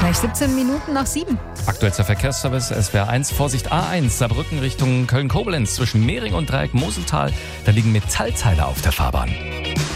Gleich 17 Minuten nach 7. Aktuellster Verkehrsservice SWR 1. Vorsicht A1, Saarbrücken Richtung Köln-Koblenz zwischen Mehring und Dreieck Moseltal. Da liegen Metallteile auf der Fahrbahn.